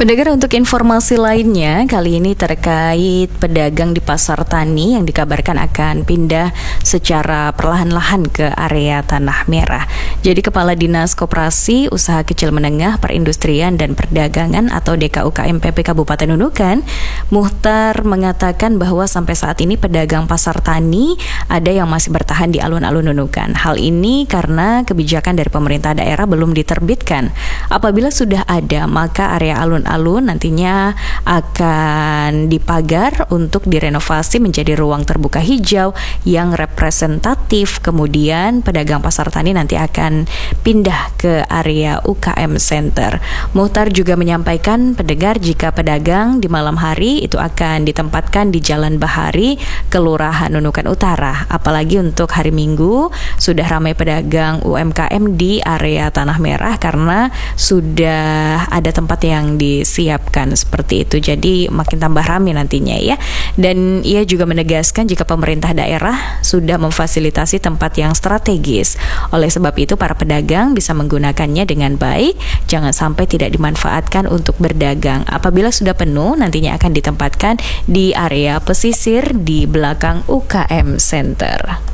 Pendengar, untuk informasi lainnya, kali ini terkait pedagang di Pasar Tani yang dikabarkan akan pindah secara perlahan-lahan ke area Tanah Merah. Jadi Kepala Dinas Koperasi, Usaha Kecil Menengah, Perindustrian dan Perdagangan atau DKUKMPP Kabupaten Nunukan, Muhtar mengatakan bahwa sampai saat ini pedagang Pasar Tani ada yang masih bertahan di alun-alun Nunukan. Hal ini karena kebijakan dari pemerintah daerah belum diterbitkan. Apabila sudah ada, maka area alun-alun nantinya akan dipagar untuk direnovasi menjadi ruang terbuka hijau yang representatif. Kemudian pedagang Pasar Tani nanti akan pindah ke area UKM Center. Muhtar juga menyampaikan pendengar jika pedagang di malam hari itu akan ditempatkan di Jalan Bahari, Kelurahan Nunukan Utara. Apalagi untuk hari Minggu sudah ramai pedagang UMKM di area Tanah Merah karena sudah ada tempat yang disiapkan seperti itu. Jadi makin tambah ramai nantinya ya. Dan ia juga menegaskan jika pemerintah daerah sudah memfasilitasi tempat yang strategis. Oleh sebab itu para pedagang bisa menggunakannya dengan baik. Jangan sampai tidak dimanfaatkan untuk berdagang. Apabila sudah penuh, nantinya akan ditempatkan di area pesisir di belakang UKM Center.